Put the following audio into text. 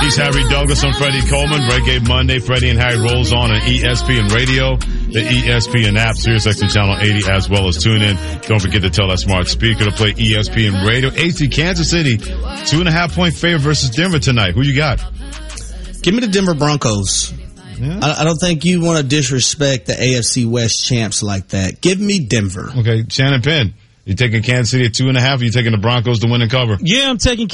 He's Harry Douglas. I'm Freddie Coleman. Reggae Monday. Freddie and Harry rolls on ESPN Radio, the ESPN app, SiriusXM Channel 80, as well as TuneIn. Don't forget to tell that smart speaker to play ESPN Radio. AC Kansas City, 2.5-point favorite versus Denver tonight. Who you got? Give me the Denver Broncos. Yeah. I don't think you want to disrespect the AFC West champs like that. Give me Denver. Okay, Shannon Penn. You taking Kansas City at 2.5, or you taking the Broncos to win and cover? Yeah, I'm taking